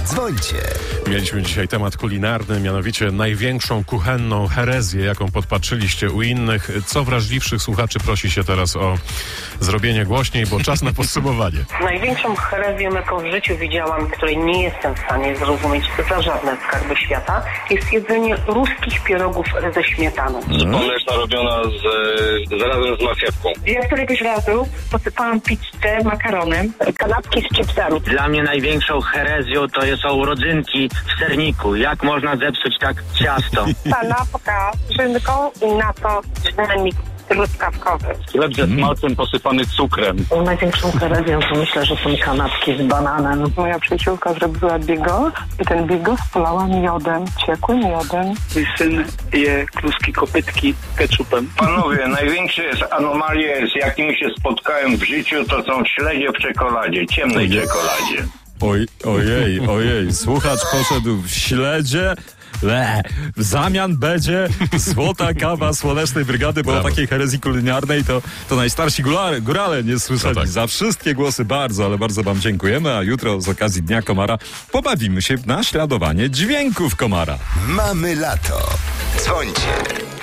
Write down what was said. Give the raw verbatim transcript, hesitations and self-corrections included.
Dzwońcie. Mieliśmy dzisiaj temat kulinarny, mianowicie największą kuchenną herezję, jaką podpatrzyliście u innych. Co wrażliwszych słuchaczy prosi się teraz o zrobienie głośniej, bo czas na podsumowanie. Największą herezję, jaką w życiu widziałam, której nie jestem w stanie zrozumieć za żadne skarby świata, jest jedzenie ruskich pierogów ze śmietaną. Mm. Ona jest narobiona z, z, razem z marchewką. Ja któregoś razu posypałam pizzę makaronem, kanapki z chipsami. Dla mnie największą herezją to są urodzynki w serniku. Jak można zepsuć tak ciasto? Kanapka z szynką i na to dżemik truskawkowy. Chleb ze smalcem posypany cukrem. Największą herezją to myślę, że są kanapki z bananem. Moja przyjaciółka zrobiła bigos i ten bigos polała miodem, ciekłym miodem. Mój syn je kluski kopytki ketchupem. Panowie, największe anomalie, z jakimi się spotkałem w życiu, to są śledzie w czekoladzie, ciemnej Ojej. czekoladzie. Oj, ojej, ojej, słuchacz poszedł w śledzie. Le. W zamian będzie złota kawa Słonecznej Brygady, bo o takiej herezji kulinarnej to, to najstarsi górale, górale nie słyszeli. No tak. Za wszystkie głosy bardzo, ale bardzo wam dziękujemy, a jutro z okazji Dnia Komara pobawimy się w naśladowanie dźwięków komara. Mamy lato. Dzwońcie.